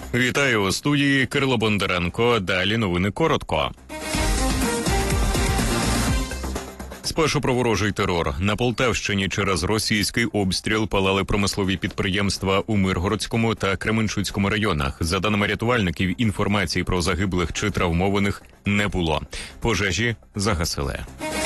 Вітаю у студії Кирило Бондаренко. Далі новини коротко. Спершу про ворожий терор. На Полтавщині через російський обстріл палали промислові підприємства у Миргородському та Кременчуцькому районах. За даними рятувальників, інформації про загиблих чи травмованих не було. Пожежі загасили.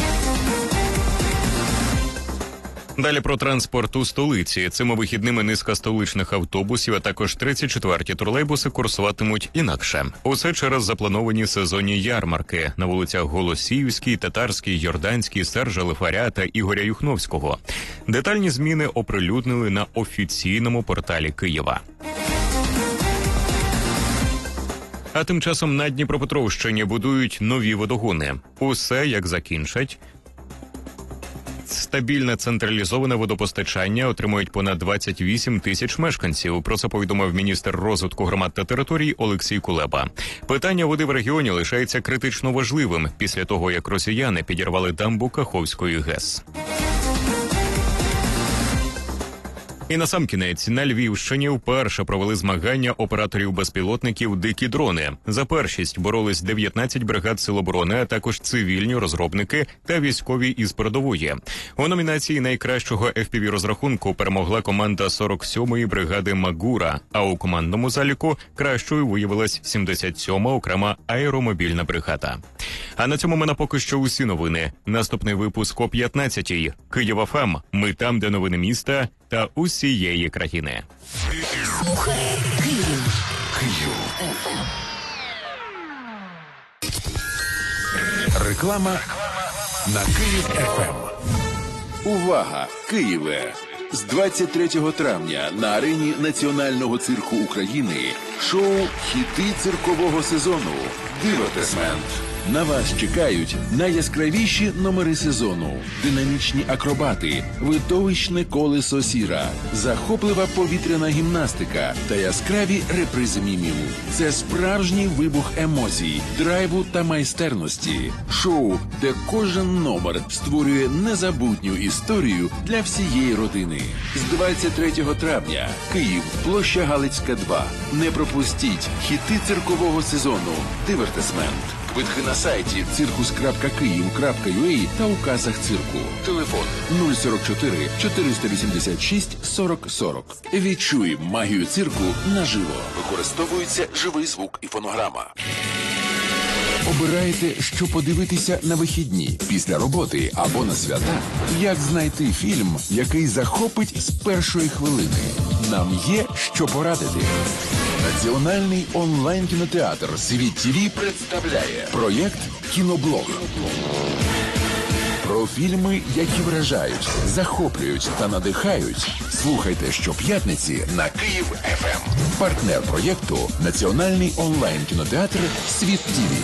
Далі про транспорт у столиці. Цими вихідними низка столичних автобусів, а також 34-ті тролейбуси курсуватимуть інакше. Усе через заплановані сезонні ярмарки на вулицях Голосіївській, Татарській, Йорданській, Сержа Лифаря та Ігоря Юхновського. Детальні зміни оприлюднили на офіційному порталі Києва. А тим часом на Дніпропетровщині будують нові водогони. Усе як закінчать. Стабільне централізоване водопостачання отримують понад 28 тисяч мешканців. Про це повідомив міністр розвитку громад та територій Олексій Кулеба. Питання води в регіоні лишається критично важливим після того, як росіяни підірвали дамбу Каховської ГЕС. І насамкінець, на Львівщині вперше провели змагання операторів безпілотників «Дикі дрони». За першість боролись 19 бригад Сил оборони, а також цивільні розробники та військові із передової. У номінації найкращого FPV-розрахунку перемогла команда 47-ї бригади «Магура», а у командному заліку кращою виявилась 77-ма окрема аеромобільна бригада. А на цьому в мене поки що усі новини. Наступний випуск о 15-й. Київ ФМ. Ми там, де новини міста та усієї країни. Слухай Київ. Реклама на Київ ФМ. Увага! Києве! З 23 травня на арені Національного цирку України шоу «Хіти циркового сезону» «Дивертисмент». На вас чекають найяскравіші номери сезону, динамічні акробати, видовищне колесо сіра, захоплива повітряна гімнастика та яскраві репризи мімів. Це справжній вибух емоцій, драйву та майстерності. Шоу, де кожен номер створює незабутню історію для всієї родини. З 23 травня. Київ, площа Галицька, 2. Не пропустіть хіти циркового сезону «Дивертисмент». Квитки на сайті circus.kyiv.ua та у касах цирку. Телефон 044 486 40 40. Відчуй магію цирку наживо. Використовується живий звук і фонограма. Обираєте, що подивитися на вихідні, після роботи або на свята? Як знайти фільм, який захопить з першої хвилини? Нам є що порадити. Національний онлайн-кінотеатр «Світ ТВ» представляє проєкт «Кіноблог». Про фільми, які вражають, захоплюють та надихають. Слухайте щоп'ятниці на Київ ФМ. Партнер проєкту – Національний онлайн-кінотеатр «Світ ТВ».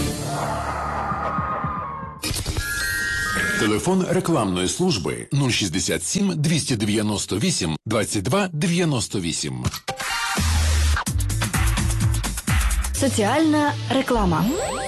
Телефон рекламної служби 067 298 22 98. Соціальна реклама.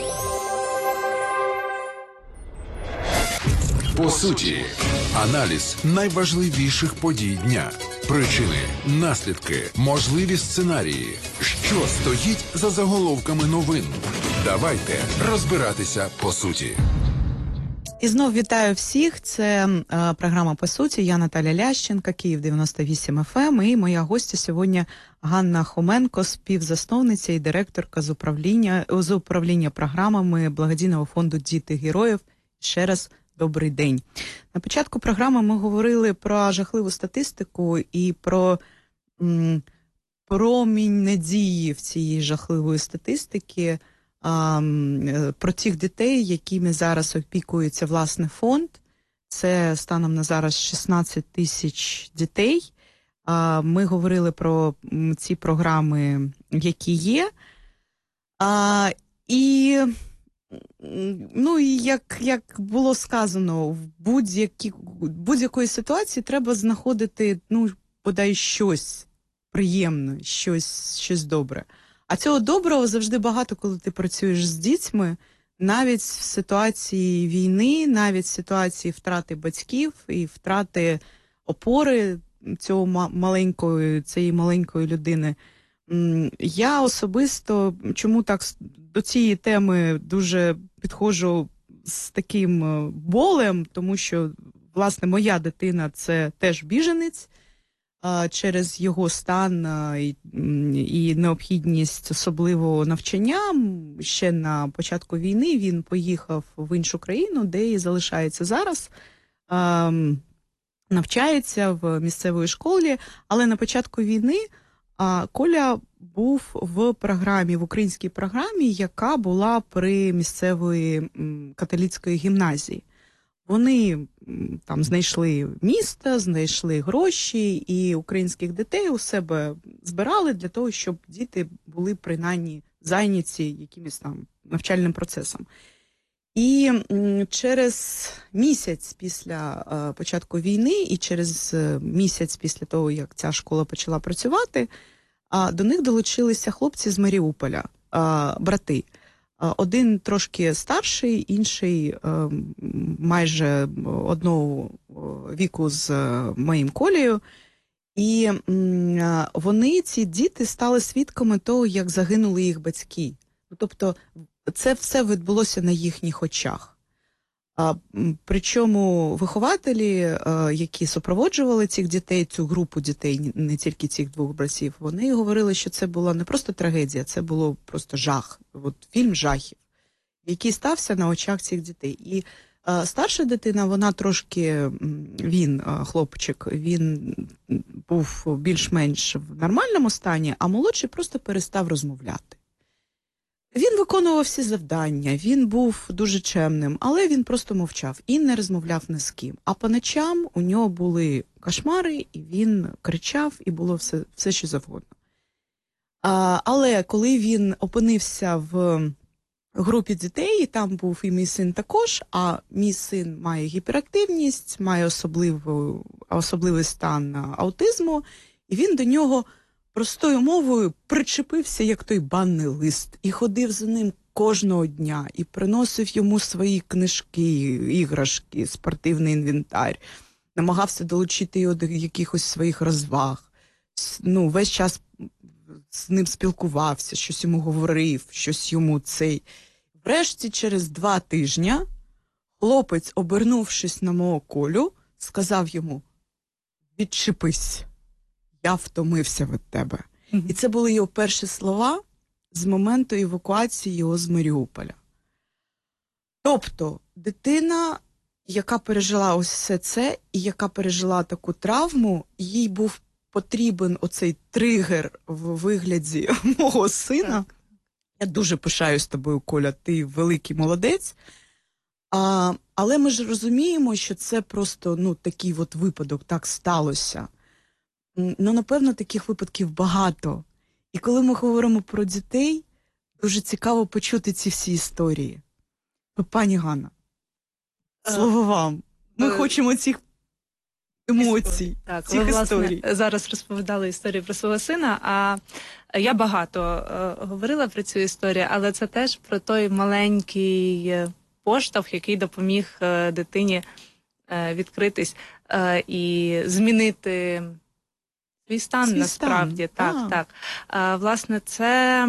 По суті, аналіз найважливіших подій дня. Причини, наслідки, можливі сценарії. Що стоїть за заголовками новин? Давайте розбиратися по суті. І знов вітаю всіх. Це програма «По суті». Я Наталя Лященко, Київ 98 FM. І моя гостя сьогодні Ганна Хоменко, співзасновниця і директорка з управління програмами благодійного фонду «Діти героїв». Ще раз добрий день. На початку програми ми говорили про жахливу статистику і про промінь надії в цій жахливої статистики, про тих дітей, якими зараз опікується власне фонд. Це станом на зараз 16 тисяч дітей. Ми говорили про ці програми, які є. І як було сказано, в будь-якої ситуації треба знаходити, бодай щось приємне, щось добре. А цього доброго завжди багато, коли ти працюєш з дітьми, навіть в ситуації війни, навіть в ситуації втрати батьків і втрати опори цієї маленької людини. Я особисто, чому так до цієї теми дуже підходжу з таким болем, тому що, власне, моя дитина – це теж біженець. Через його стан і необхідність особливого навчання ще на початку війни він поїхав в іншу країну, де і залишається зараз, навчається в місцевій школі, але на початку війни Коля був в програмі, в українській програмі, яка була при місцевої католицької гімназії. Вони там знайшли місто, знайшли гроші і українських дітей у себе збирали для того, щоб діти були принаймні зайняті якимось там навчальним процесом. І через місяць після початку війни і через місяць після того, як ця школа почала працювати, до них долучилися хлопці з Маріуполя, брати. Один трошки старший, інший майже одного віку з моїм Колею. І вони, ці діти, стали свідками того, як загинули їх батьки. Тобто це все відбулося на їхніх очах. Причому вихователі, які супроводжували цих дітей, цю групу дітей, не тільки цих двох братів, вони говорили, що це була не просто трагедія, це було просто жах. От фільм жахів, який стався на очах цих дітей. І старша дитина, вона трошки, він, хлопчик, він був більш-менш в нормальному стані, а молодший просто перестав розмовляти. Він виконував всі завдання, він був дуже чемним, але він просто мовчав і не розмовляв ні з ким. А по ночам у нього були кошмари, і він кричав, і було все що завгодно. Але коли він опинився в групі дітей, і там був і мій син також, а мій син має гіперактивність, має особливий стан аутизму, і він до нього простою мовою причепився, як той банний лист, і ходив за ним кожного дня, і приносив йому свої книжки, іграшки, спортивний інвентар, намагався долучити його до якихось своїх розваг. Весь час з ним спілкувався, щось йому говорив, щось йому цей. Врешті, через 2 тижні, хлопець, обернувшись на мого Колю, сказав йому: «Відчепись. Я втомився від тебе». І це були його перші слова з моменту евакуації його з Маріуполя. Тобто, дитина, яка пережила ось все це, і яка пережила таку травму, їй був потрібен оцей тригер в вигляді мого сина. Я дуже пишаюсь тобою, Коля, ти великий молодець. Але ми ж розуміємо, що це просто такий от випадок, так сталося. Напевно, таких випадків багато. І коли ми говоримо про дітей, дуже цікаво почути ці всі історії. Пані Ганна, слово вам. Ми хочемо цих емоцій, так, цих ви, історій. Власне, зараз розповідали історію про свого сина, а я багато говорила про цю історію, але це теж про той маленький поштовх, який допоміг дитині відкритись і змінити свій стан, насправді. Так. Власне, це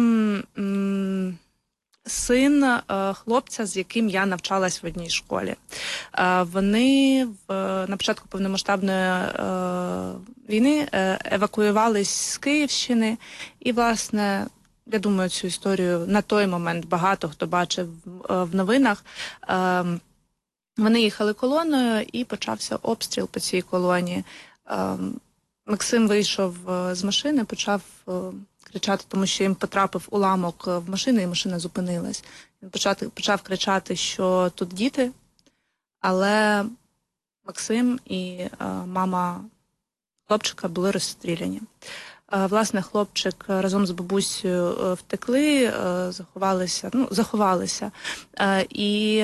син хлопця, з яким я навчалась в одній школі. Вони на початку повномасштабної війни евакуювались з Київщини. І, власне, я думаю, цю історію на той момент багато хто бачив в новинах. Вони їхали колоною, і почався обстріл по цій колоні. Максим вийшов з машини, почав кричати, тому що їм потрапив уламок в машину, і машина зупинилась. Він почав кричати, що тут діти, але Максим і мама хлопчика були розстріляні. Власне, хлопчик разом з бабусею втекли, заховалися. І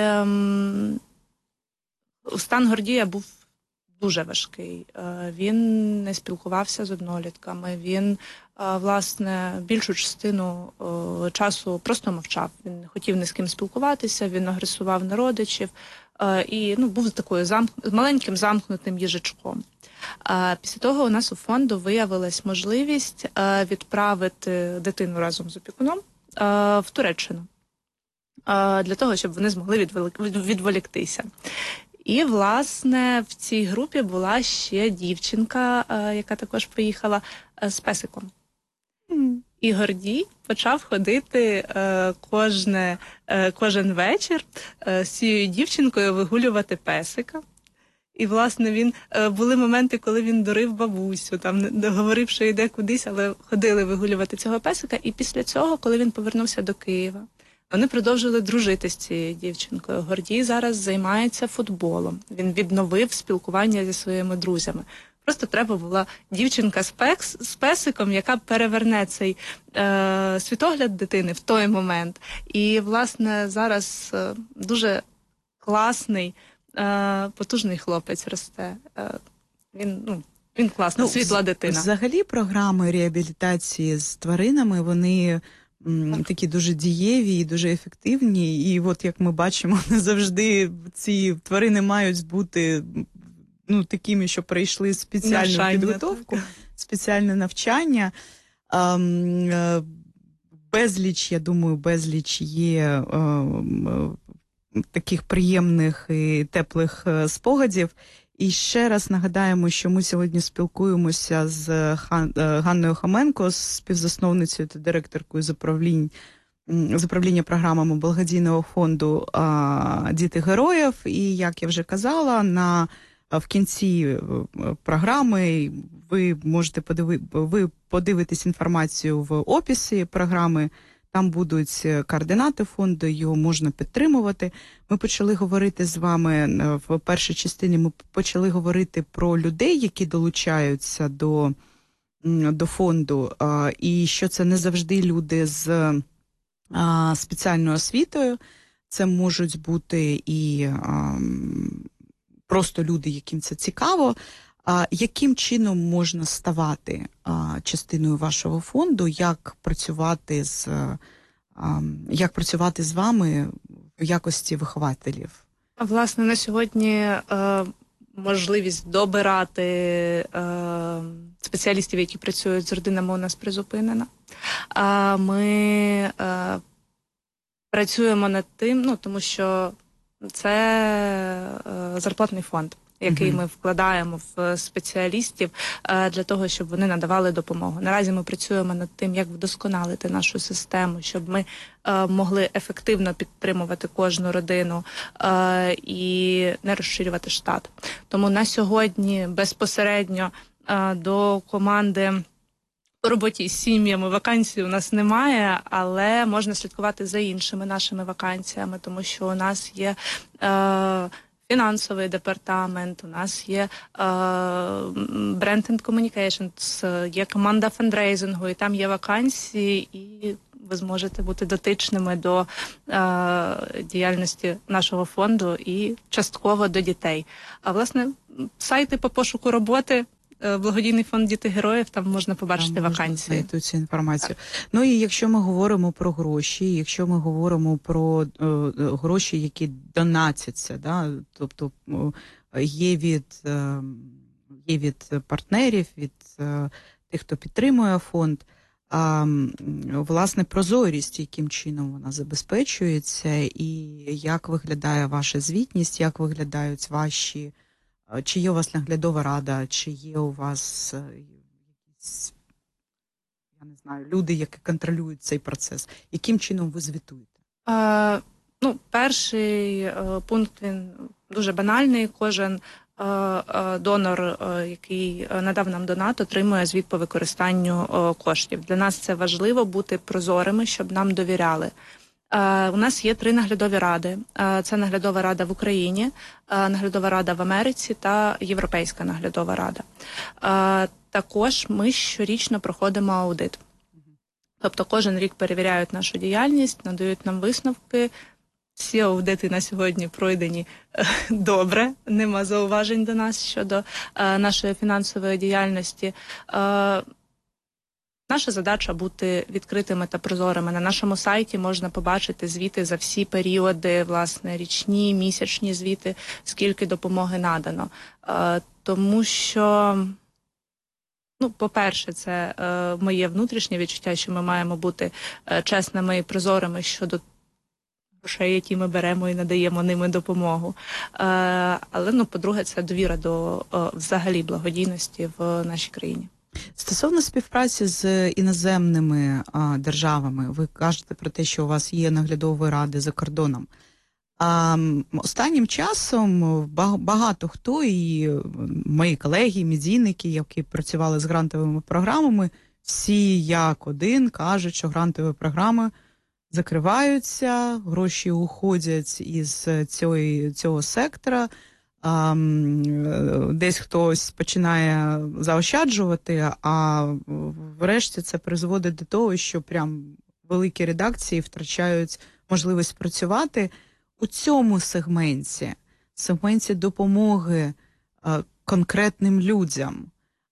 стан Гордія був дуже важкий. Він не спілкувався з однолітками, він, власне, більшу частину часу просто мовчав. Він не хотів ні з ким спілкуватися, він агресував на родичів і був такою маленьким замкнутим їжачком. Після того у нас у фонду виявилась можливість відправити дитину разом з опікуном в Туреччину, для того, щоб вони змогли відволіктися. І, власне, в цій групі була ще дівчинка, яка також поїхала з песиком. І Гордій почав ходити кожен вечір з цією дівчинкою вигулювати песика. І, власне, були моменти, коли він дурив бабусю, там говорив, що йде кудись, але ходили вигулювати цього песика. І після цього, коли він повернувся до Києва, вони продовжили дружити з цією дівчинкою. Гордій зараз займається футболом. Він відновив спілкування зі своїми друзями. Просто треба була дівчинка з песиком, яка переверне цей світогляд дитини в той момент. І, власне, зараз дуже класний, потужний хлопець росте. Він класна, світла дитина. Взагалі програми реабілітації з тваринами, вони такі дуже дієві і дуже ефективні. І от, як ми бачимо, не завжди ці тварини мають бути такими, що пройшли спеціальну підготовку, спеціальне навчання. Безліч є таких приємних і теплих спогадів. І ще раз нагадаємо, що ми сьогодні спілкуємося з Ганною Хоменко, співзасновницею та директоркою з управління програмами благодійного фонду «Діти героїв». І, як я вже казала, в кінці програми ви можете подивитись інформацію в описі програми. Там будуть координати фонду, його можна підтримувати. Ми почали говорити з вами в першій частині, ми почали говорити про людей, які долучаються до фонду, і що це не завжди люди з спеціальною освітою, це можуть бути і просто люди, яким це цікаво. Яким чином можна ставати частиною вашого фонду, як працювати з вами в якості вихователів? Власне, на сьогодні можливість добирати спеціалістів, які працюють з родинами, у нас призупинена. Ми працюємо над тим, тому що це зарплатний фонд, який ми вкладаємо в спеціалістів для того, щоб вони надавали допомогу. Наразі ми працюємо над тим, як вдосконалити нашу систему, щоб ми могли ефективно підтримувати кожну родину і не розширювати штат. Тому на сьогодні безпосередньо до команди по роботі з сім'ями вакансій у нас немає, але можна слідкувати за іншими нашими вакансіями, тому що у нас є фінансовий департамент, у нас є Brand and Communications, є команда фандрейзингу, і там є вакансії, і ви зможете бути дотичними до діяльності нашого фонду і частково до дітей. А, власне, сайти по пошуку роботи, благодійний фонд «Діти героїв», там можна побачити вакансії. Можна цю інформацію. Ну і якщо ми говоримо про гроші, якщо ми говоримо про гроші, які донатяться, да, тобто є від партнерів, від тих, хто підтримує фонд, власне, прозорість, яким чином вона забезпечується, і як виглядає ваша звітність, як виглядають ваші... Чи є у вас наглядова рада, чи є у вас якісь, я не знаю, люди, які контролюють цей процес? Яким чином ви звітуєте? Перший пункт, він дуже банальний. Кожен донор, який надав нам донат, отримує звіт по використанню коштів. Для нас це важливо бути прозорими, щоб нам довіряли. У нас є 3 наглядові ради. Це наглядова рада в Україні, наглядова рада в Америці та Європейська наглядова рада. Також ми щорічно проходимо аудит. Тобто кожен рік перевіряють нашу діяльність, надають нам висновки. Всі аудити на сьогодні пройдені добре, нема зауважень до нас щодо нашої фінансової діяльності. Наша задача бути відкритими та прозорими. На нашому сайті можна побачити звіти за всі періоди, власне, річні, місячні звіти, скільки допомоги надано. Тому що, ну, по-перше, це моє внутрішнє відчуття, що ми маємо бути чесними і прозорими щодо грошей, які ми беремо і надаємо ними допомогу. Але, ну, по-друге, це довіра до взагалі благодійності в нашій країні. Стосовно співпраці з іноземними державами, ви кажете про те, що у вас є наглядові ради за кордоном. Останнім часом багато хто, і мої колеги, медійники, які працювали з грантовими програмами, всі як один кажуть, що грантові програми закриваються, гроші уходять із цього сектора, десь хтось починає заощаджувати, а врешті це призводить до того, що прям великі редакції втрачають можливість працювати. У цьому сегменті допомоги конкретним людям,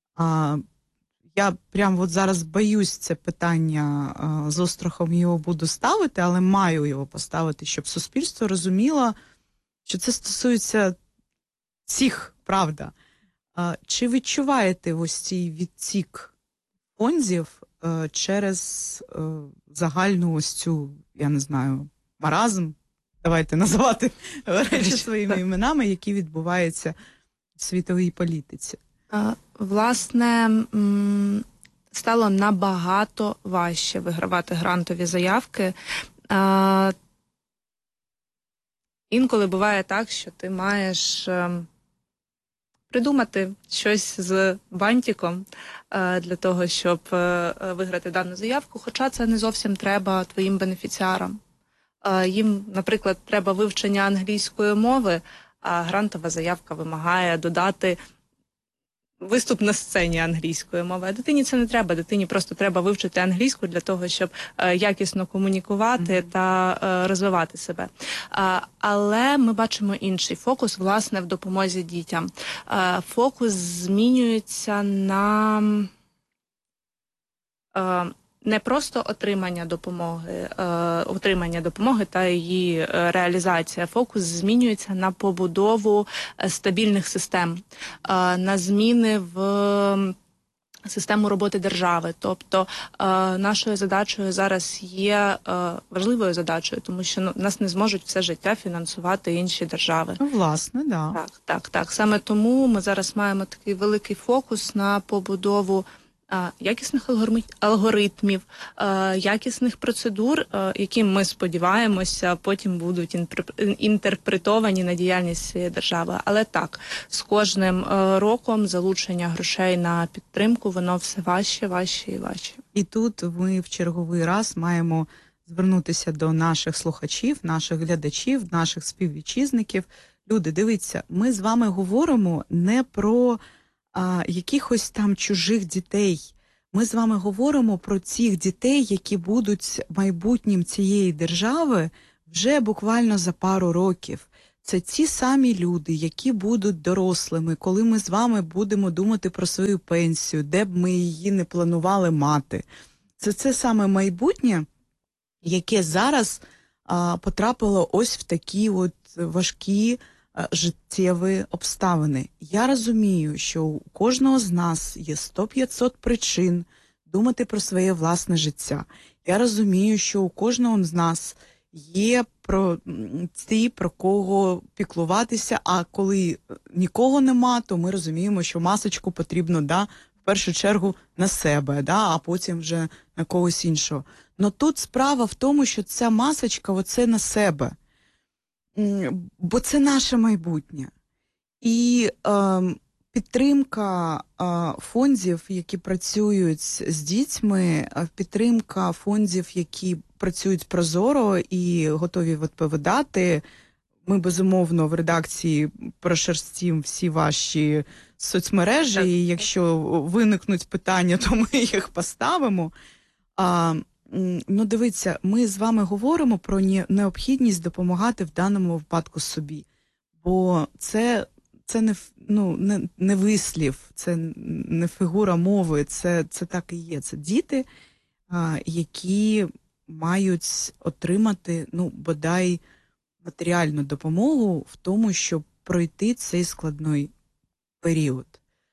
я прям от зараз боюсь це питання, з острахом його буду ставити, але маю його поставити, щоб суспільство розуміло, що це стосується всіх, правда. Чи відчуваєте ось цей відтік фондів через загальну ось цю, я не знаю, маразм, давайте називати речі своїми іменами, які відбуваються в світовій політиці? Власне, стало набагато важче вигравати грантові заявки. Інколи буває так, що ти маєш придумати щось з бантиком для того, щоб виграти дану заявку, хоча це не зовсім треба твоїм бенефіціарам. Їм, наприклад, треба вивчення англійської мови, а грантова заявка вимагає додати виступ на сцені англійської мови. А дитині це не треба. Дитині просто треба вивчити англійську для того, щоб якісно комунікувати та розвивати себе. Але ми бачимо інший фокус, власне, в допомозі дітям. Фокус змінюється на не просто отримання допомоги та її реалізація. Фокус змінюється на побудову стабільних систем, на зміни в систему роботи держави. Тобто нашою задачею зараз є важливою задачею, тому що нас не зможуть все життя фінансувати інші держави. Власне, да. Так. Саме тому ми зараз маємо такий великий фокус на побудову якісних алгоритмів, якісних процедур, які, ми сподіваємося, потім будуть інтерпретовані на діяльність цієї держави. Але так, з кожним роком залучення грошей на підтримку, воно все важче і важче. І тут ми в черговий раз маємо звернутися до наших слухачів, наших глядачів, наших співвітчизників. Люди, дивіться, ми з вами говоримо не про якихось там чужих дітей. Ми з вами говоримо про цих дітей, які будуть майбутнім цієї держави вже буквально за пару років. Це ті самі люди, які будуть дорослими, коли ми з вами будемо думати про свою пенсію, де б ми її не планували мати. Це саме майбутнє, яке зараз потрапило ось в такі от важкі життєві обставини. Я розумію, що у кожного з нас є 100-500 причин думати про своє власне життя. Я розумію, що у кожного з нас є про ті, про кого піклуватися, а коли нікого нема, то ми розуміємо, що масочку потрібно, в першу чергу на себе, а потім вже на когось іншого. Но тут справа в тому, що ця масочка, оце на себе. Бо це наше майбутнє. І підтримка фондів, які працюють з дітьми, підтримка фондів, які працюють прозоро і готові відповідати. Ми, безумовно, в редакції прошерстимо всі ваші соцмережі, і якщо виникнуть питання, то ми їх поставимо. Ну, дивіться, ми з вами говоримо про необхідність допомагати в даному випадку собі. Бо це не вислів, це не фігура мови, це так і є. Це діти, які мають отримати, бодай матеріальну допомогу в тому, щоб пройти цей складний період.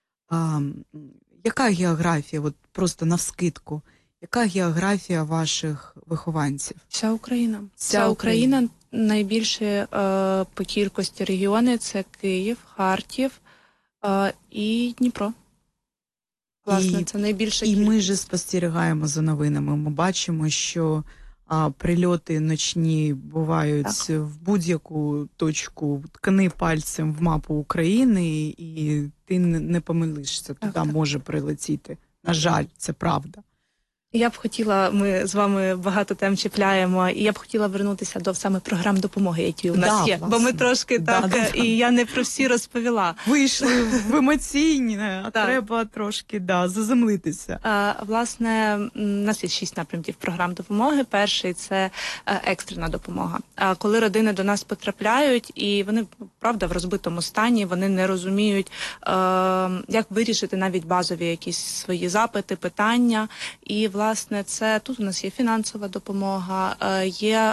Яка географія, от просто навскидку, яка географія ваших вихованців? Вся Україна. Вся Україна. Найбільше по кількості регіони – це Київ, Харків і Дніпро. Власне, це найбільша І кількість. ми же спостерігаємо за новинами. Ми бачимо, що прильоти ночні бувають в будь-яку точку. Ткни пальцем в мапу України, і ти не помилишся. Туди може прилетіти. На жаль, це правда. Я б хотіла, ми з вами багато тем чіпляємо, і я б хотіла вернутися до саме програм допомоги, які у нас є. Власне. Бо ми трошки і я не про всі розповіла. Вийшли в емоційне, а треба трошки заземлитися. Власне, у нас є 6 напрямків програм допомоги. Перший – це екстрена допомога. Коли родини до нас потрапляють, і вони, правда, в розбитому стані, вони не розуміють, як вирішити навіть базові якісь свої запити, питання. І, власне, це тут у нас є фінансова допомога, є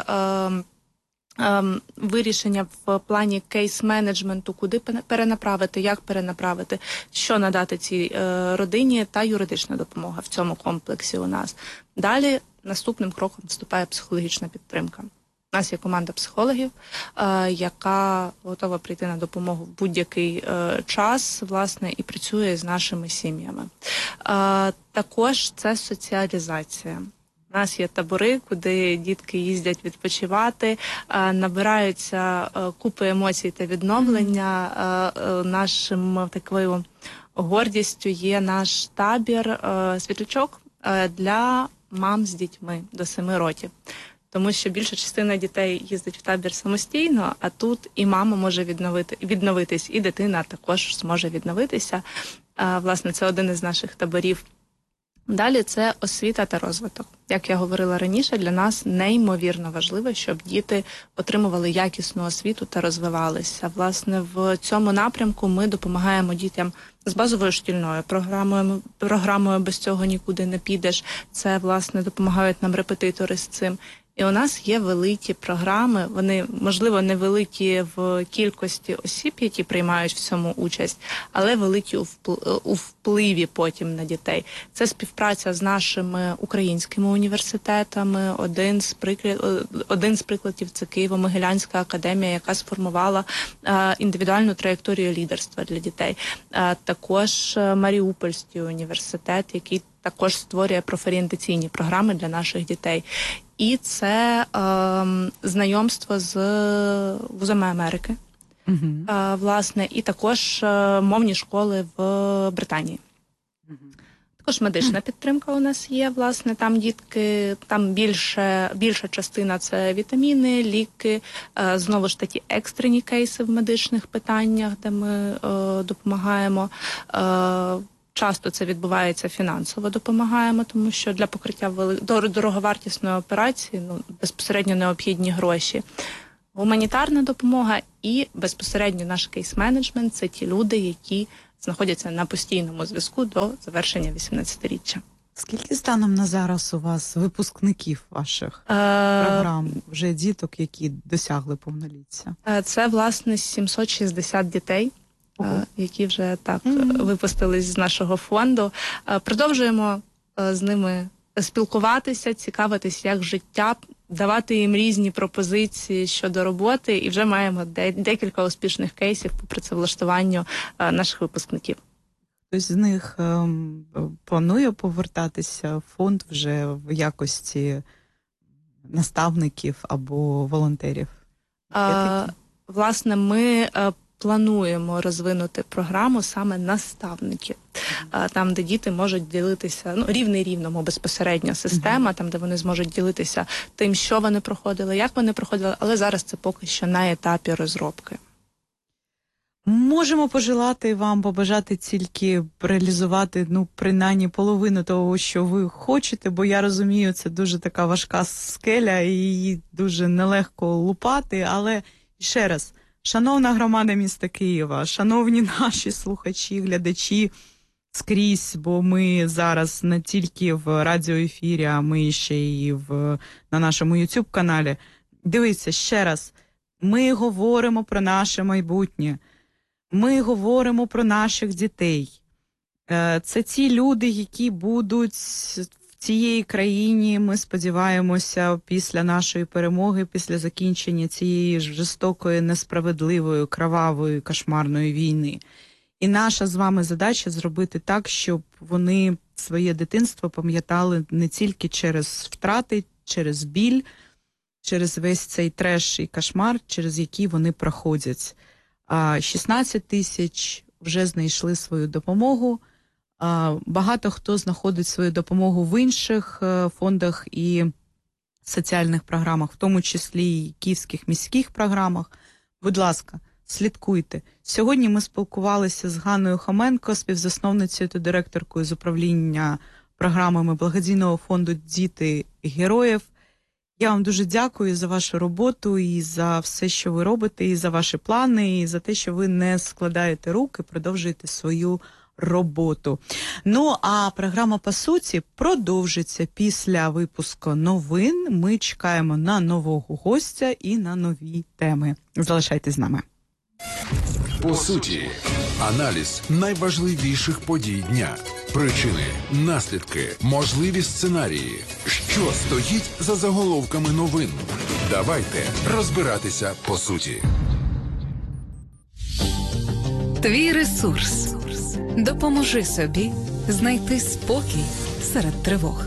вирішення в плані кейс-менеджменту, куди перенаправити, як перенаправити, що надати цій родині, та юридична допомога в цьому комплексі у нас. Далі наступним кроком вступає психологічна підтримка. У нас є команда психологів, яка готова прийти на допомогу в будь-який час, власне, і працює з нашими сім'ями. Також це соціалізація. У нас є табори, куди дітки їздять відпочивати, набираються купи емоцій та відновлення. Нашим такою гордістю є наш табір «Світлячок» для мам з дітьми до 7 років. Тому що більша частина дітей їздить в табір самостійно, а тут і мама може відновитись, і дитина також зможе відновитися. Власне, це один із наших таборів. Далі це освіта та розвиток. Як я говорила раніше, для нас неймовірно важливо, щоб діти отримували якісну освіту та розвивалися. Власне, в цьому напрямку ми допомагаємо дітям з базовою шкільною програмою «Без цього нікуди не підеш». Це, власне, допомагають нам репетитори з цим. І у нас є великі програми, вони, можливо, невеликі в кількості осіб, які приймають в цьому участь, але великі у впливі потім на дітей. Це співпраця з нашими українськими університетами. Один з прикладів – це Києво-Могилянська академія, яка сформувала індивідуальну траєкторію лідерства для дітей. Також Маріупольський університет, який також створює профорієнтаційні програми для наших дітей. І це знайомство з вузами Америки, власне, і також мовні школи в Британії. Також медична підтримка у нас є, власне, там дітки, там більша частина – це вітаміни, ліки, знову ж таки екстрені кейси в медичних питаннях, де ми допомагаємо. Часто це відбувається фінансово допомагаємо, тому що для покриття дороговартісної операції безпосередньо необхідні гроші. Гуманітарна допомога і безпосередньо наш кейс-менеджмент – це ті люди, які знаходяться на постійному зв'язку до завершення 18-річчя. Скільки станом на зараз у вас випускників ваших програм, вже діток, які досягли повноліття? Це, власне, 760 дітей. Які вже випустились з нашого фонду. Продовжуємо з ними спілкуватися, цікавитись, як життя, давати їм різні пропозиції щодо роботи, і вже маємо декілька успішних кейсів по працевлаштуванню наших випускників. Хтось з них планує повертатися в фонд вже в якості наставників або волонтерів? Власне, ми плануємо розвинути програму саме наставників, там, де діти можуть ділитися, рівний рівному безпосередньо система, там, де вони зможуть ділитися тим, що вони проходили, як вони проходили, але зараз це поки що на етапі розробки. Можемо побажати тільки реалізувати, принаймні половину того, що ви хочете, бо я розумію, це дуже така важка скеля і її дуже нелегко лупати, але ще раз, шановна громада міста Києва, шановні наші слухачі, глядачі скрізь, бо ми зараз не тільки в радіоефірі, а ми ще і на нашому YouTube-каналі. Дивіться, ще раз, ми говоримо про наше майбутнє. ми говоримо про наших дітей. Це ті люди, які будуть в цій країні, ми сподіваємося, після нашої перемоги, після закінчення цієї жорстокої, несправедливої, кровавої, кошмарної війни. І наша з вами задача зробити так, щоб вони своє дитинство пам'ятали не тільки через втрати, через біль, через весь цей треш і кошмар, через який вони проходять. 16 тисяч вже знайшли свою допомогу. Багато хто знаходить свою допомогу в інших фондах і соціальних програмах, в тому числі і київських міських програмах. Будь ласка, слідкуйте. Сьогодні ми спілкувалися з Ганною Хоменко, співзасновницею та директоркою з управління програмами благодійного фонду «Діти героїв». Я вам дуже дякую за вашу роботу і за все, що ви робите, і за ваші плани, і за те, що ви не складаєте руки, продовжуєте свою роботу. Ну, а програма «По суті» продовжиться після випуску новин. Ми чекаємо на нового гостя і на нові теми. Залишайтесь з нами. По суті, аналіз найважливіших подій дня. Причини, наслідки, можливі сценарії. Що стоїть за заголовками новин? Давайте розбиратися по суті. Твій ресурс. Допоможи собі знайти спокій серед тривог.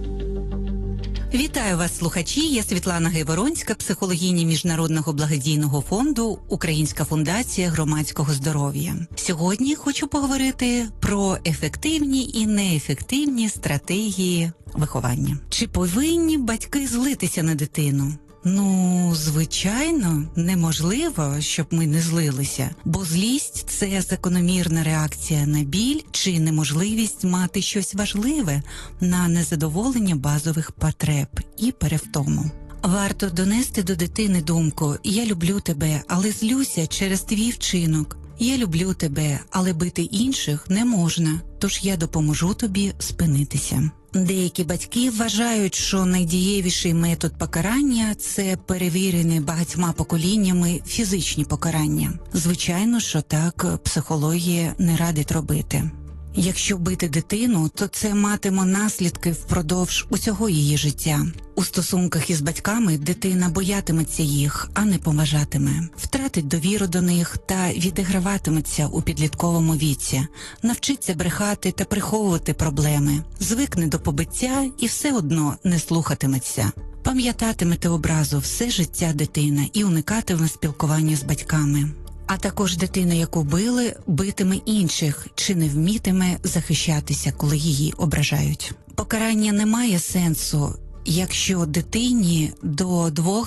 Вітаю вас, слухачі. Я Світлана Гайворонська, психологиня Міжнародного благодійного фонду «Українська фундація громадського здоров'я». Сьогодні хочу поговорити про ефективні і неефективні стратегії виховання. Чи повинні батьки злитися на дитину? Ну, звичайно, неможливо, щоб ми не злилися, бо злість – це закономірна реакція на біль чи неможливість мати щось важливе на незадоволення базових потреб і перевтому. Варто донести до дитини думку «Я люблю тебе, але злюся через твій вчинок». «Я люблю тебе, але бити інших не можна, тож я допоможу тобі спинитися». Деякі батьки вважають, що найдієвіший метод покарання – це перевірені багатьма поколіннями фізичні покарання. Звичайно, що так психологія не радить робити. Якщо бити дитину, то це матиме наслідки впродовж усього її життя. У стосунках із батьками дитина боятиметься їх, а не поважатиме. Втратить довіру до них та відіграватиметься у підлітковому віці. Навчиться брехати та приховувати проблеми. Звикне до побиття і все одно не слухатиметься. Пам'ятатимете образу все життя дитина і уникатиме спілкування з батьками. А також дитина, яку били, битиме інших чи не вмітиме захищатися, коли її ображають. Покарання не має сенсу, якщо дитині до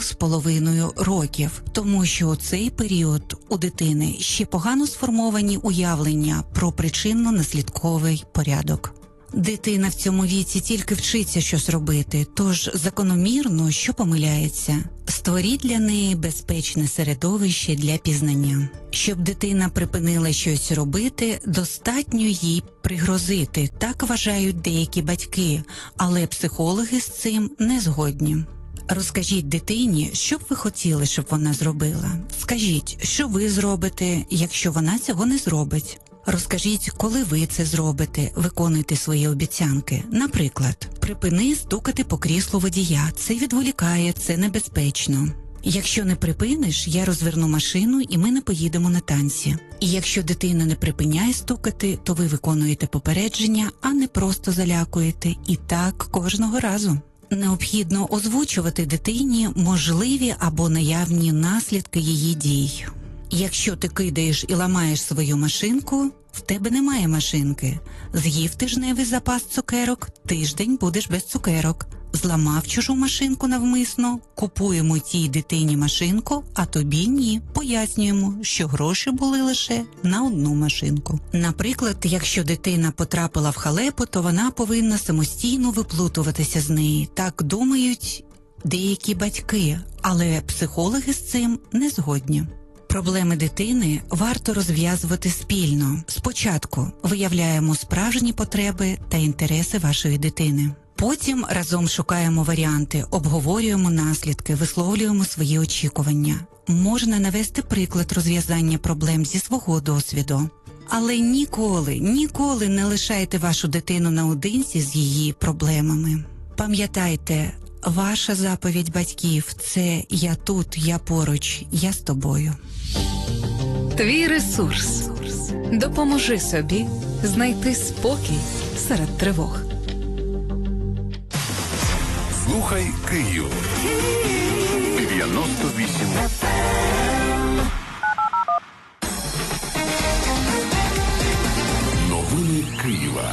2,5 років, тому що у цей період у дитини ще погано сформовані уявлення про причинно-наслідковий порядок. Дитина в цьому віці тільки вчиться щось робити, тож закономірно, що помиляється. Створіть для неї безпечне середовище для пізнання. Щоб дитина припинила щось робити, достатньо їй пригрозити. Так вважають деякі батьки, але психологи з цим не згодні. Розкажіть дитині, що б ви хотіли, щоб вона зробила. Скажіть, що ви зробите, якщо вона цього не зробить. Розкажіть, коли ви це зробите, виконуйте свої обіцянки. Наприклад, припини стукати по кріслу водія, це відволікає, це небезпечно. Якщо не припиниш, я розверну машину і ми не поїдемо на танці. І якщо дитина не припиняє стукати, то ви виконуєте попередження, а не просто залякуєте. І так кожного разу. Необхідно озвучувати дитині можливі або наявні наслідки її дій. Якщо ти кидаєш і ламаєш свою машинку, в тебе немає машинки. З'їв тижневий запас цукерок, тиждень будеш без цукерок. Зламав чужу машинку навмисно, купуємо тій дитині машинку, а тобі ні. Пояснюємо, що гроші були лише на одну машинку. Наприклад, якщо дитина потрапила в халепу, то вона повинна самостійно виплутуватися з неї. Так думають деякі батьки, але психологи з цим не згодні. Проблеми дитини варто розв'язувати спільно. Спочатку виявляємо справжні потреби та інтереси вашої дитини. Потім разом шукаємо варіанти, обговорюємо наслідки, висловлюємо свої очікування. Можна навести приклад розв'язання проблем зі свого досвіду. Але ніколи не лишайте вашу дитину наодинці з її проблемами. Пам'ятайте, ваша заповідь батьків – це «я тут, я поруч, я з тобою». Твій ресурс. Допоможи собі знайти спокій серед тривог. Слухай Київ. 98. Новини Києва.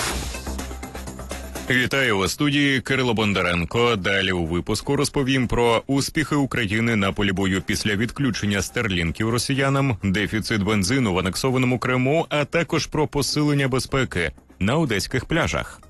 Вітаю у студії Кирило Бондаренко. Далі у випуску розповім про успіхи України на полі бою після відключення старлінків росіянам, дефіцит бензину в анексованому Криму, а також про посилення безпеки на одеських пляжах.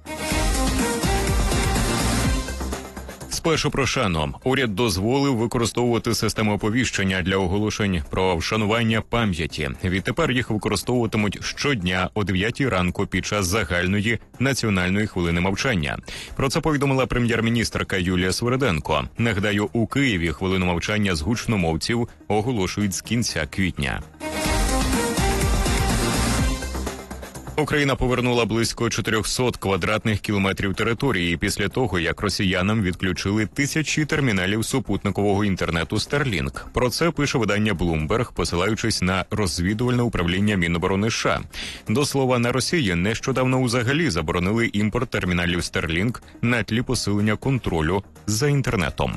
Спершу про шану. Уряд дозволив використовувати систему оповіщення для оголошень про вшанування пам'яті. Відтепер їх використовуватимуть щодня о 9 ранку під час загальної національної хвилини мовчання. Про це повідомила прем'єр-міністерка Юлія Свериденко. Нагадаю, у Києві хвилину мовчання з гучномовців оголошують з кінця квітня. Україна повернула близько 400 квадратних кілометрів території після того, як росіянам відключили тисячі терміналів супутникового інтернету Starlink. Про це пише видання Bloomberg, посилаючись на розвідувальне управління Міноборони США. До слова, на Росії нещодавно взагалі заборонили імпорт терміналів Starlink на тлі посилення контролю за інтернетом.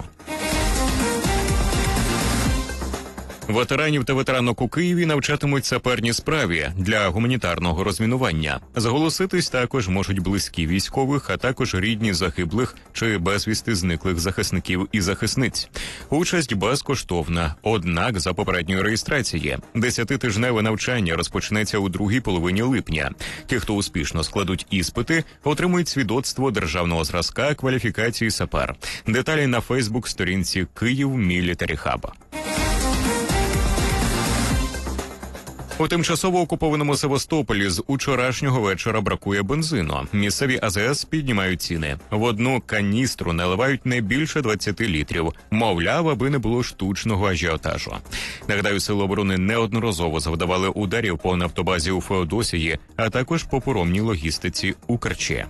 Ветеранів та ветеранок у Києві навчатимуть саперній справі для гуманітарного розмінування. Зголоситись також можуть близькі військових, а також рідні загиблих чи безвісти зниклих захисників і захисниць. Участь безкоштовна, однак за попередньої реєстрації. 10-тижневе навчання розпочнеться у другій половині липня. Ті, хто успішно складуть іспити, отримують свідоцтво державного зразка кваліфікації сапер. Деталі на Фейсбук-сторінці Київ Мілітарі Хаб. У тимчасово окупованому Севастополі з учорашнього вечора бракує бензину. Місцеві АЗС піднімають ціни. В одну каністру наливають не більше 20 літрів. Мовляв, аби не було штучного ажіотажу. Нагадаю, Сили оборони неодноразово завдавали ударів по нафтобазі у Феодосії, а також по паромній логістиці у Керчі.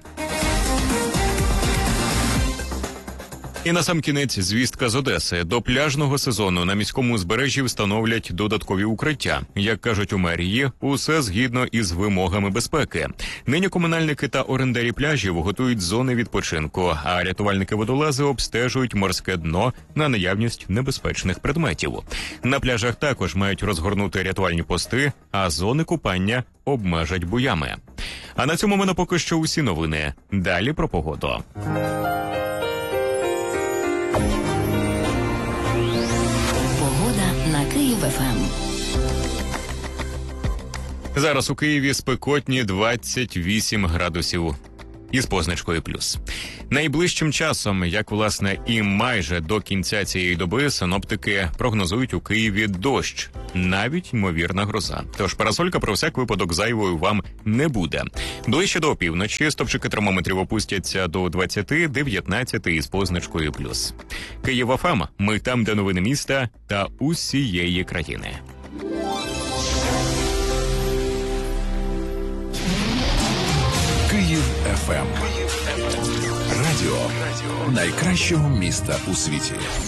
І насамкінець звістка з Одеси. До пляжного сезону на міському узбережжі встановлять додаткові укриття. Як кажуть у мерії, усе згідно із вимогами безпеки. Нині комунальники та орендарі пляжів готують зони відпочинку, а рятувальники-водолази обстежують морське дно на наявність небезпечних предметів. На пляжах також мають розгорнути рятувальні пости, а зони купання обмежать буями. А на цьому в мене поки що усі новини. Далі про погоду. На Київ ФМ. Зараз у Києві спекотні 28 градусів із позначкою плюс. Найближчим часом, як власне і майже до кінця цієї доби, синоптики прогнозують у Києві дощ, навіть ймовірна гроза. Тож парасолька про всяк випадок зайвою вам не буде. Ближче до опівночі стопчики термометрів опустяться до 20-19 із позначкою плюс. Київ ФМ. Ми там, де новини міста та усієї країни. Київ ФМ. Радіо найкращого міста у світі.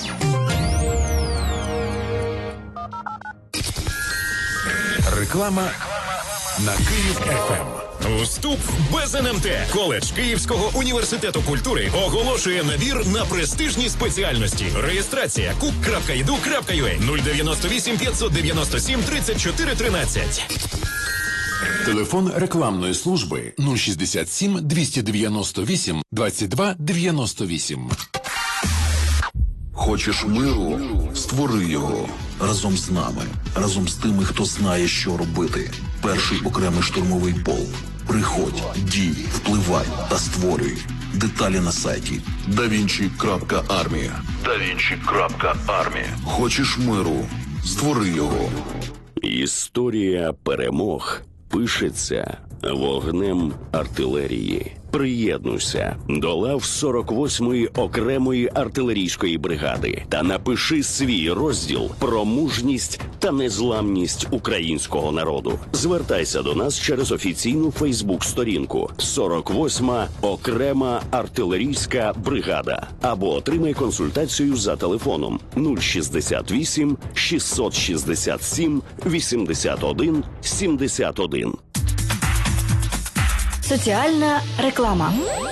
Реклама на Київ ФМ. Вступ без НМТ. Коледж Київського університету культури оголошує набір на престижні спеціальності. Реєстрація kup.edu.ua 098 597 34 13. Телефон рекламної служби 067 298 22 98. Хочеш миру? Створи його разом з нами, разом з тими, хто знає, що робити. Перший окремий штурмовий полк. Приходь, дій, впливай та створюй. Деталі на сайті davinci.armia. davinci.armia. Хочеш миру? Створи його. Історія перемог пишеться вогнем артилерії. Приєднуйся до лав 48-ї окремої артилерійської бригади та напиши свій розділ про мужність та незламність українського народу. Звертайся до нас через офіційну Фейсбук-сторінку 48-ма окрема артилерійська бригада або отримай консультацію за телефоном 068 667 81 71. Соціальна реклама.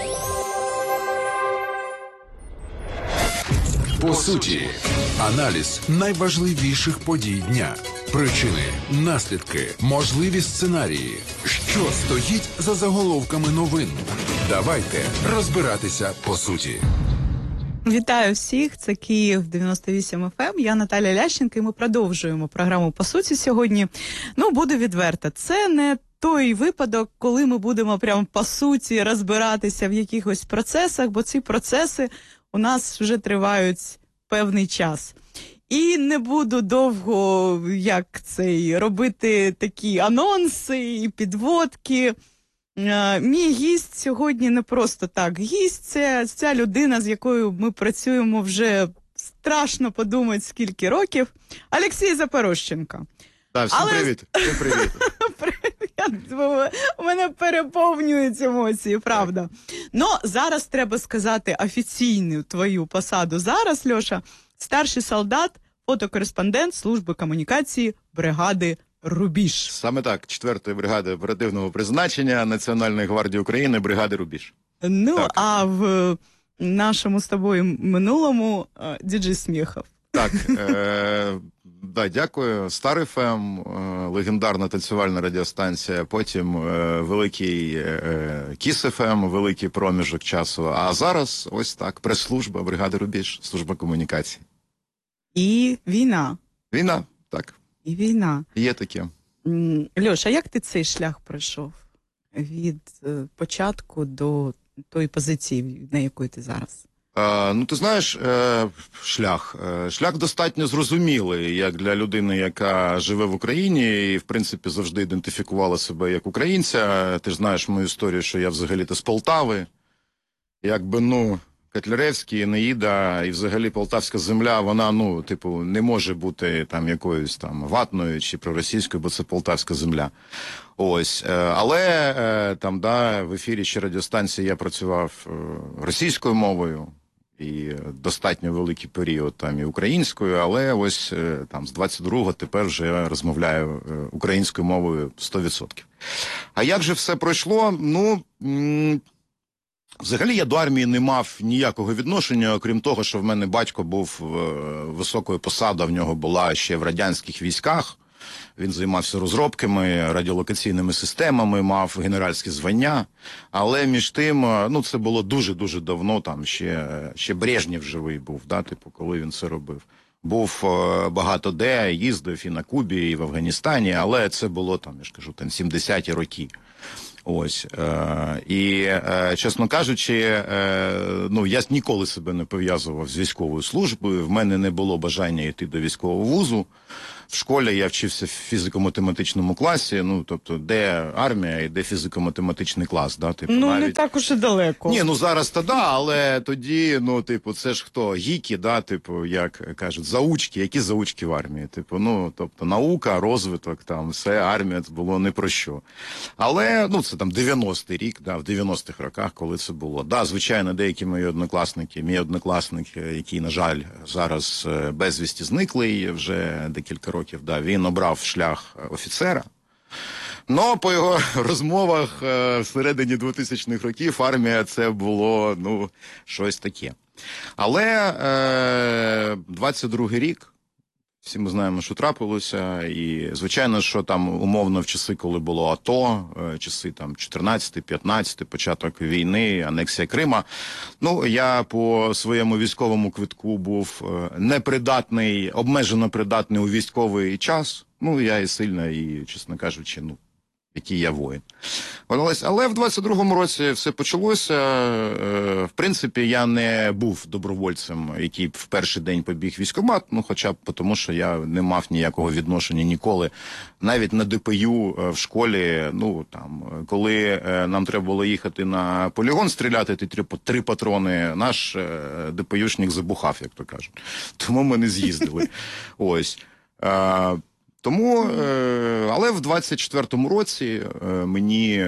По суті, аналіз найважливіших подій дня. Причини, наслідки, можливі сценарії. Що стоїть за заголовками новин? Давайте розбиратися по суті. Вітаю всіх, це Київ 98 FM, я Наталя Лященко, і ми продовжуємо програму «По суті» сьогодні. Ну, буду відверта, це не той випадок, коли ми будемо прямо по суті розбиратися в якихось процесах, бо ці процеси у нас вже тривають певний час. І не буду довго, робити такі анонси і підводки. Мій гість сьогодні не просто так. Гість – це ця людина, з якою ми працюємо вже страшно подумати скільки років. Олексій Запорожченко. Так, всім привіт. Всім привіт. У мене переповнюють емоції, правда. Ну, зараз треба сказати офіційну твою посаду. Зараз, Льоша, старший солдат, фотокореспондент служби комунікації бригади «Рубіж». Саме так, 4-ї бригади оперативного призначення Національної гвардії України, бригади «Рубіж». Ну, так. А в нашому з тобою минулому діджей Смєхов. Так, дякую. Стар ФМ, легендарна танцювальна радіостанція, потім великий Кіс ФМ, великий проміжок часу. А зараз ось так, прес-служба бригади «Рубіж», служба комунікації. І війна. Війна, так. І війна. Є таке. Льоша, як ти цей шлях пройшов? Від початку до тої позиції, на якої ти зараз? Ну, ти знаєш, шлях достатньо зрозумілий, як для людини, яка живе в Україні і, в принципі, завжди ідентифікувала себе як українця. Ти ж знаєш мою історію, що я взагалі-то з Полтави. Котляревський, Енеїда і взагалі полтавська земля, вона, не може бути там якоюсь там ватною чи проросійською, бо це полтавська земля. Ось. Але там, в ефірі ще радіостанції я працював російською мовою і достатньо великий період там і українською, але ось там з 22-го тепер вже я розмовляю українською мовою 100%. А як же все пройшло? Взагалі я до армії не мав ніякого відношення, окрім того, що в мене батько був високою посадою, в нього була ще в радянських військах. Він займався розробками, радіолокаційними системами, мав генеральське звання. Але між тим, це було дуже-дуже давно, там ще Брежнєв живий був, коли він це робив. Був багато де, їздив і на Кубі, і в Афганістані, але це було, 70-ті роки. Ось. І, чесно кажучи, я ніколи себе не пов'язував з військовою службою, в мене не було бажання йти до військового вузу. В школі я вчився в фізико-математичному класі, тобто, де армія і де фізико-математичний клас, не так уж і далеко. Ні, зараз то але тоді, це ж хто, гіки, як кажуть, заучки, які заучки в армії, тобто, наука, розвиток, там, все, армія, це було не про що. Але, це там 90-й рік, в 90-х роках, коли це було. Звичайно, деякі мої однокласники, мій однокласник, який, на жаль, зараз безвісті зниклий вже декілька років, він обрав шлях офіцера. Но по його розмовах всередині 2000-х років армія це було, щось таке. Але 22-й рік, всі ми знаємо, що трапилося, і, звичайно, що там умовно в часи, коли було АТО, часи там 14-15, початок війни, анексія Крима, я по своєму військовому квитку був непридатний, обмежено придатний у військовий час, я і сильно, і, чесно кажучи, який я воїн. Але в 22-му році все почалося. В принципі, я не був добровольцем, який в перший день побіг в військкомат, ну хоча б тому, що я не мав ніякого відношення ніколи. Навіть на ДПЮ в школі, ну там, коли нам треба було їхати на полігон стріляти, ті 3 патрони, наш ДПЮшник забухав, як то кажуть. Тому ми не з'їздили. Ось. Тому, але в 24-му році мені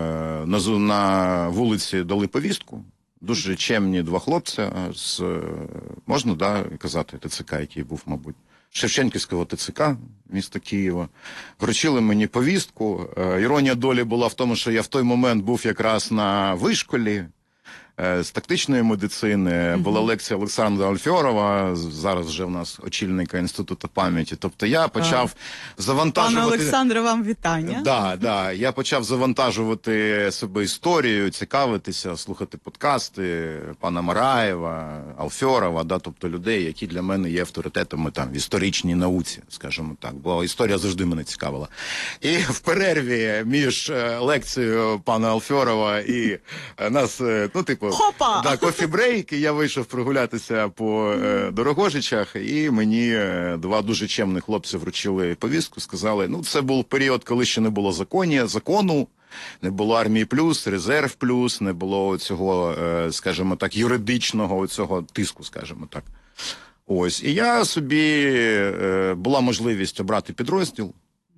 на вулиці дали повістку. Дуже чемні 2 хлопця з, можна, да, казати, ТЦК, який був, мабуть, Шевченківського ТЦК міста Києва. Вручили мені повістку. Іронія долі була в тому, що я в той момент був якраз на вишколі з тактичної медицини. Була лекція Олександра Альфьорова, зараз вже в нас очільника Інституту пам'яті. Тобто я почав завантажувати... Пане Олександре, вам вітання. Да. Я почав завантажувати себе історією, цікавитися, слухати подкасти пана Мараєва, Альфьорова, да, тобто людей, які для мене є авторитетами там в історичній науці, скажімо так, бо історія завжди мене цікавила. І в перерві між лекцією пана Альфьорова і нас, ну, типу, Хопа! Да, кофі-брейк, і я вийшов прогулятися по Дорогожичах, і мені 2 дуже чемних хлопці вручили повістку, сказали, ну, це був період, коли ще не було закону, не було армії плюс, резерв плюс, не було цього, скажімо так, юридичного цього тиску, скажімо так. Ось, і я собі, була можливість обрати підрозділ,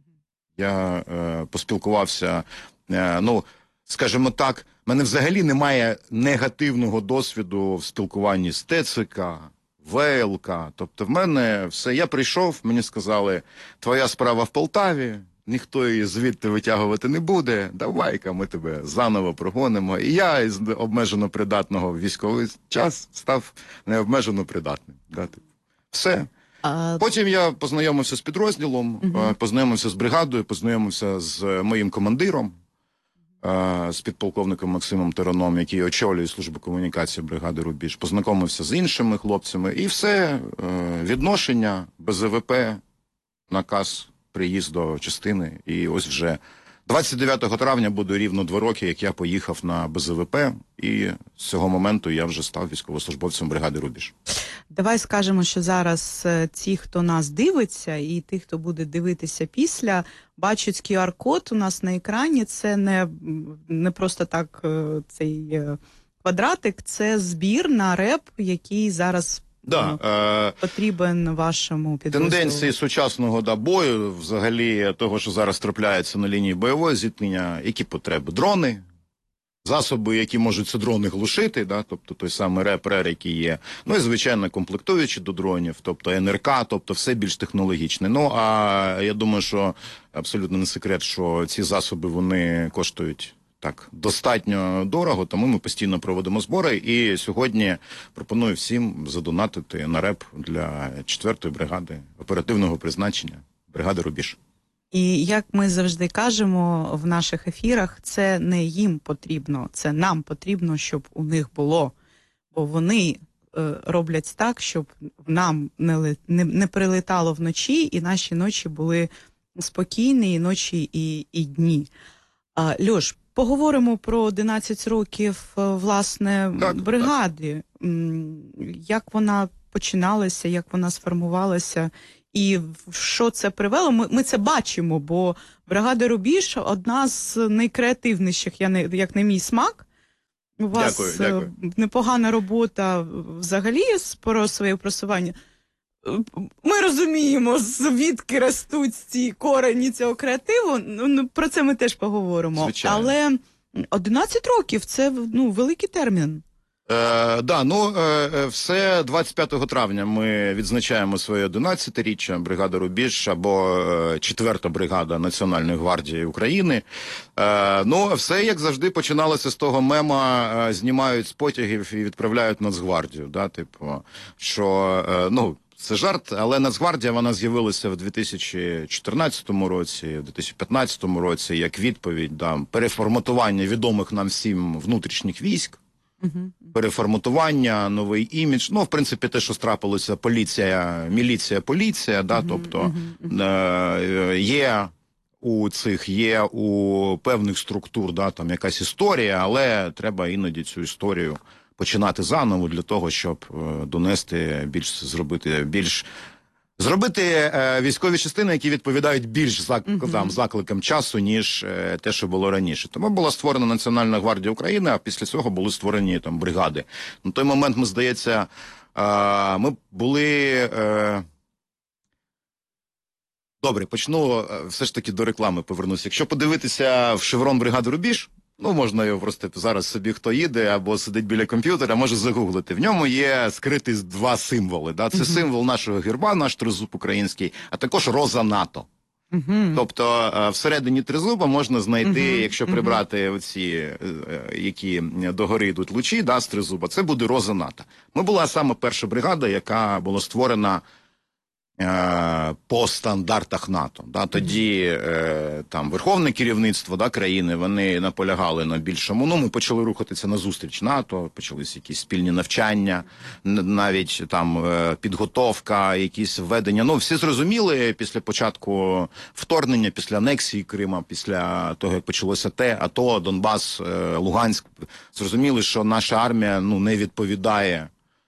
я поспілкувався, ну, скажімо так, в мене взагалі немає негативного досвіду в спілкуванні з ТЦК, ВЛК. Тобто в мене все, я прийшов, мені сказали, твоя справа в Полтаві, ніхто її звідти витягувати не буде, давай-ка ми тебе заново прогонимо. І я із обмежено придатного в військовий час став необмежено придатним. Все. Потім я познайомився з підрозділом, познайомився з бригадою, познайомився з моїм командиром, з підполковником Максимом Тараном, який очолює службу комунікації бригади «Рубіж», познайомився з іншими хлопцями, і все, відношення, БЗВП, наказ, приїзд до частини, і ось вже 29 травня буде рівно 2 роки, як я поїхав на БЗВП, і з цього моменту я вже став військовослужбовцем бригади «Рубіж». Давай скажемо, що зараз ті, хто нас дивиться, і ті, хто буде дивитися після, бачать QR-код у нас на екрані. Це не просто так цей квадратик, це збір на реп, який зараз потрібен вашому підрозділу. Тенденції сучасного бою, взагалі того, що зараз трапляється на лінії бойового зіткнення, які потреби? Дрони, засоби, які можуть ці дрони глушити, да, тобто той самий РЕП-РЕР, який є, ну і, звичайно, комплектуючі до дронів, тобто НРК, тобто все більш технологічне. Ну, а я думаю, що абсолютно не секрет, що ці засоби, вони коштують так достатньо дорого, тому ми постійно проводимо збори, і сьогодні пропоную всім задонатити на РЕП для 4-ї бригади оперативного призначення, бригади «Рубіж». І як ми завжди кажемо в наших ефірах, це не їм потрібно, це нам потрібно, щоб у них було. Бо вони роблять так, щоб нам не прилетало вночі, і наші ночі були спокійні, і ночі, і дні. Льош, поговоримо про 11 років, власне, бригади. Як вона починалася, як вона сформувалася, і що це привело? Ми це бачимо, бо бригада «Рубіж» – одна з найкреативніших, як на мій смак. У вас дякую. Непогана робота взагалі про своє просування. Ми розуміємо, звідки ростуть ці корені цього креативу, про це ми теж поговоримо. Звичайно. Але 11 років – це великий термін. Все 25 травня ми відзначаємо своє 11-річчя бригада «Рубіж» або 4-та бригада Національної гвардії України. Все, як завжди, починалося з того мема, знімають з потягів і відправляють Нацгвардію. Да? Це жарт, але Нацгвардія, вона з'явилася в 2014 році, в 2015 році, як відповідь, переформатування відомих нам всім внутрішніх військ, переформатування, новий імідж, в принципі, те, що страпилося, поліція, міліція, поліція, тобто є у цих є у певних структур, да, там якась історія, але треба іноді цю історію починати заново для того, щоб донести зробити військові частини, які відповідають більш закликам часу, ніж те, що було раніше. Тому була створена Національна гвардія України, а після цього були створені там бригади. На той момент, ми, здається, ми були... Добре, почну все ж таки до реклами повернуся. Якщо подивитися в шеврон бригади «Рубіж», ну, можна його просто зараз собі, хто їде або сидить біля комп'ютера, може загуглити. В ньому є скриті два символи. Да? Це символ нашого герба, наш тризуб український, а також роза НАТО. Тобто всередині тризуба можна знайти, якщо прибрати оці, які догори йдуть лучі, да, з тризуба, це буде роза НАТО. Ми була саме перша бригада, яка була створена по стандартах НАТО. Да, тоді там верховне керівництво, да, країни, вони наполягали на більшому. Ну, ми почали рухатися на зустріч НАТО, почалися якісь спільні навчання, навіть там підготовка, якісь введення. Ну, всі зрозуміли після початку вторгнення, після анексії Крима, після того, як почалося АТО, Донбас, Луганськ, зрозуміли, що наша армія, ну, не відповідає.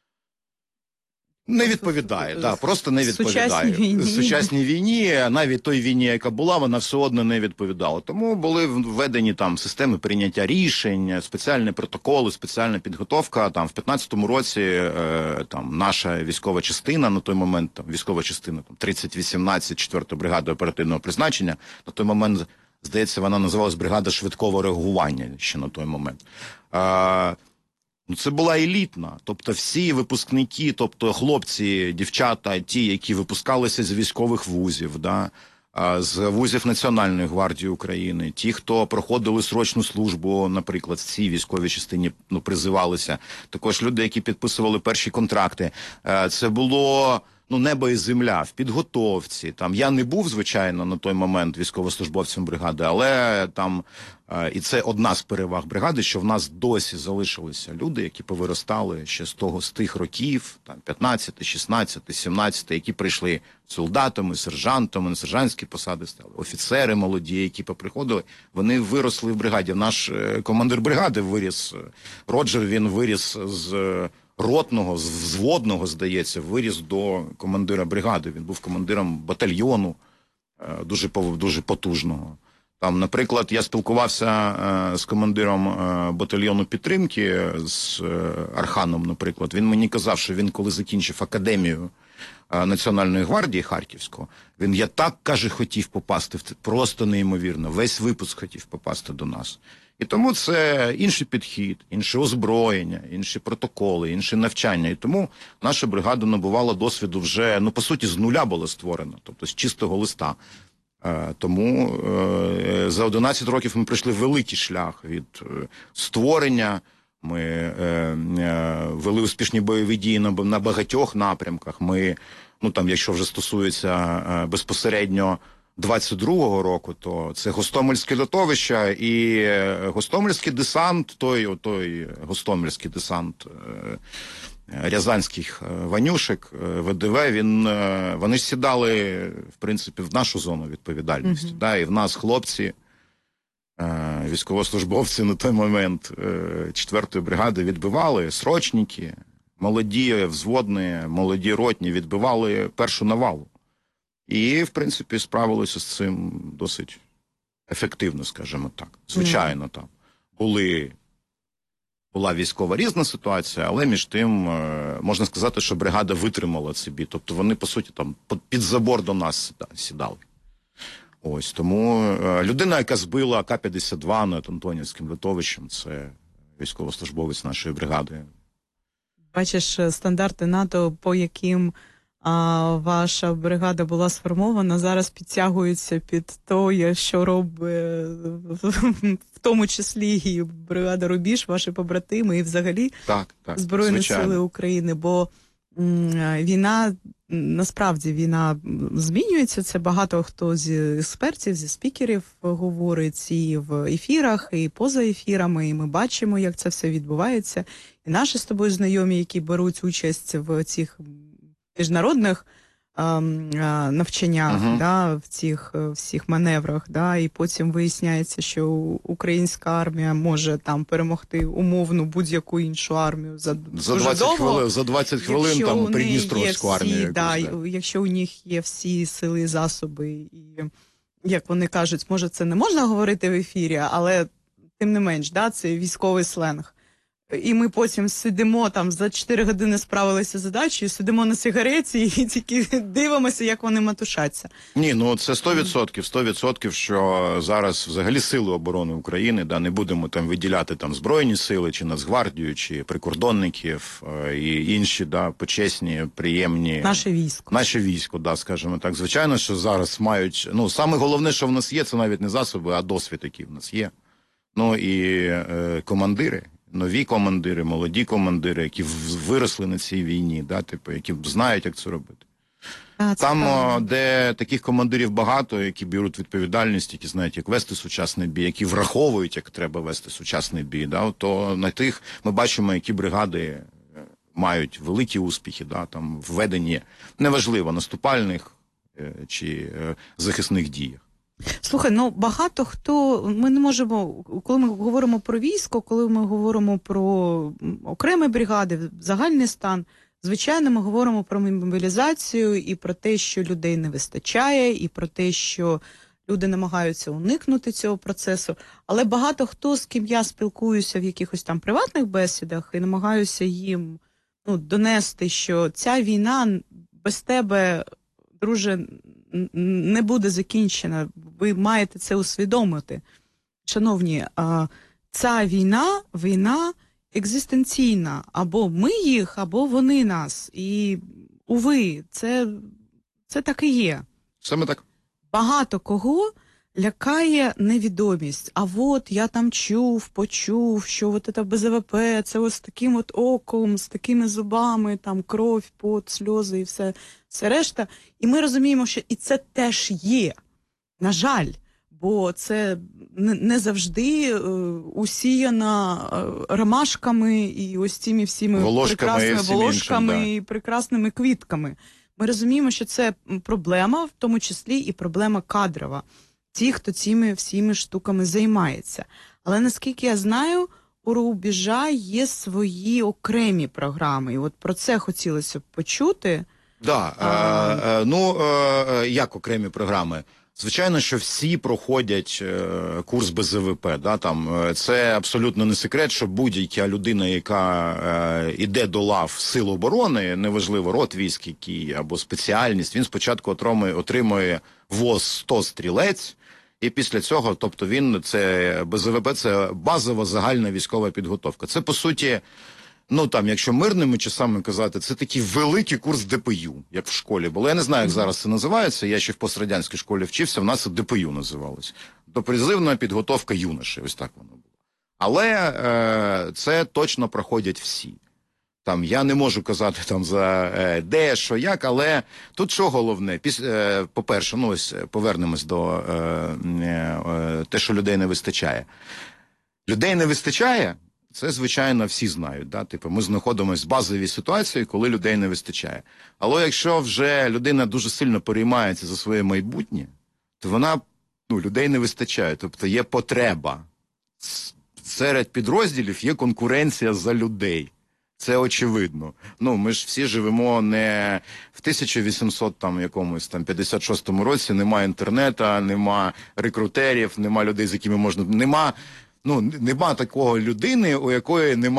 Да, просто не відповідає. Сучасній війні, навіть той війні, яка була, вона все одно не відповідала. Тому були введені там системи прийняття рішень, спеціальні протоколи, спеціальна підготовка. Там в 15-му році там наша військова частина, на той момент там, військова частина там 3018, 4-та бригада оперативного призначення, на той момент, здається, вона називалась бригада швидкого реагування ще на той момент. Ну, це була елітна, тобто всі випускники, тобто хлопці, дівчата, ті, які випускалися з військових вузів, да, з вузів Національної гвардії України, ті, хто проходили срочну службу, наприклад, в цій військовій частині, ну, призивалися, також люди, які підписували перші контракти. Це було, ну, небо і земля в підготовці. Там я не був, звичайно, на той момент військовослужбовцем бригади, але там і це одна з переваг бригади, що в нас досі залишилися люди, які повиростали ще з тих років, там 15, 16, 17, які прийшли солдатами, сержантами, на сержантські посади стали, офіцери молоді, які поприходили, вони виросли в бригаді. Наш командир бригади виріс, Роджер, він виріс з ротного, з взводного, здається, виріс до командира бригади. Він був командиром батальйону, дуже потужного. Там, наприклад, я спілкувався з командиром батальйону підтримки, з Арханом, наприклад. Він мені казав, що він, коли закінчив академію Національної гвардії Харківського, я так, каже, хотів попасти, просто неймовірно. Весь випуск хотів попасти до нас. І тому це інший підхід, інше озброєння, інші протоколи, інше навчання. І тому наша бригада набувала досвіду вже, ну, по суті, з нуля була створена, тобто з чистого листа. Тому за 11 років ми пройшли великий шлях від створення. Ми вели успішні бойові дії на багатьох напрямках. Ми, ну там, якщо вже стосується безпосередньо 22-го року, то це Гостомельське литовище і Гостомельський десант, той Гостомельський десант рязанських ванюшек, ВДВ, вони ж сідали, в принципі, в нашу зону відповідальності. Да, і в нас хлопці, військовослужбовці на той момент 4-ї бригади відбивали, срочники, молоді взводні, молоді ротні відбивали першу навалу. І, в принципі, справилися з цим досить ефективно, скажімо так. Звичайно, там була військова різна ситуація, але між тим можна сказати, що бригада витримала цей бій. Тобто вони, по суті, там під забор до нас сідали. Ось, тому людина, яка збила АК-52 над Антонівським литовищем, це військовослужбовець нашої бригади. Бачиш, стандарти НАТО, по яким ваша бригада була сформована, зараз підтягуються під те, що робить в тому числі і бригада «Рубіж», ваші побратими і взагалі Збройні Сили України. Бо війна, насправді, війна змінюється. Це багато хто з експертів, зі спікерів говорить і в ефірах, і поза ефірами, і ми бачимо, як це все відбувається. І наші з тобою знайомі, які беруть участь в цих міжнародних навчання, да, в цих всіх маневрах, да, і потім виясняється, що українська армія може там перемогти умовну будь-яку іншу армію за дуже довго. За 20 хвилин там Придністровську армію. Да, якщо у них є всі сили і засоби, і, як вони кажуть, може це не можна говорити в ефірі, але тим не менш, да, це військовий сленг. І ми потім сидимо, там за 4 години справилися з задачею, сидимо на сигареті і тільки дивимося, як вони матушаться. Ні, ну це 100%, що зараз взагалі Сили оборони України, да, не будемо там виділяти там Збройні сили, чи Нацгвардію, чи прикордонників, і інші, да, почесні, приємні. Наше військо, да, скажімо так. Звичайно, що зараз мають, ну, саме головне, що в нас є, це навіть не засоби, а досвід, який в нас є. Ну і командири. Нові командири, молоді командири, які виросли на цій війні, да, типу, які знають, як це робити. Там, де таких командирів багато, які беруть відповідальність, які знають, як вести сучасний бій, які враховують, як треба вести сучасний бій, да, то на тих ми бачимо, які бригади мають великі успіхи, да, там, в веденні, неважливо, наступальних чи захисних діях. Слухай, ну багато хто, ми не можемо, коли ми говоримо про військо, коли ми говоримо про окремі бригади, загальний стан, звичайно, ми говоримо про мобілізацію і про те, що людей не вистачає, і про те, що люди намагаються уникнути цього процесу. Але багато хто, з ким я спілкуюся в якихось там приватних бесідах і намагаюся їм, ну, донести, що ця війна без тебе, друже, не буде закінчена. Ви маєте це усвідомити. Шановні, ця війна екзистенційна. Або ми їх, або вони нас. І, уви, це так і є. Саме так. Багато кого лякає невідомість. А от я там почув, що от це БЗВП, це ось з таким от оком, з такими зубами, там кров, пот, сльози і все решта. І ми розуміємо, що і це теж є. На жаль, бо це не завжди усіяна ромашками і ось цими всіми прекрасними волошками і прекрасними квітками. Ми розуміємо, що це проблема, в тому числі і проблема кадрова. Ті, хто цими всіми штуками займається. Але наскільки я знаю, у Рубежа є свої окремі програми. І от про це хотілося б почути. Да, як окремі програми? Звичайно, що всі проходять курс БЗВП. Да, там, це абсолютно не секрет, що будь-яка людина, яка йде до лав Сил оборони, неважливо, род військ який, або спеціальність, він спочатку отримує ВОЗ 100 стрілець, і після цього, тобто БЗВП – це базова загальна військова підготовка. Це, по суті, ну там, якщо мирними часами казати, це такий великий курс ДПЮ, як в школі було. Я не знаю, як зараз це називається, я ще в пострадянській школі вчився, в нас це ДПЮ називалось. Допризивна підготовка юношей, ось так воно було. Але це точно проходять всі. Там, я не можу казати там за де, що, як, але тут що головне? По-перше, ну ось повернемось до те, що людей не вистачає. Людей не вистачає, це, звичайно, всі знають. Да? Типу, ми знаходимося в базовій ситуації, коли людей не вистачає. Але якщо вже людина дуже сильно переймається за своє майбутнє, то вона, ну, людей не вистачає. Тобто є потреба. Серед підрозділів є конкуренція за людей. Це очевидно. Ну, ми ж всі живемо не в 1856 році, нема інтернету, нема рекрутерів, нема людей, з якими можна... Нема такого людини, у якої нема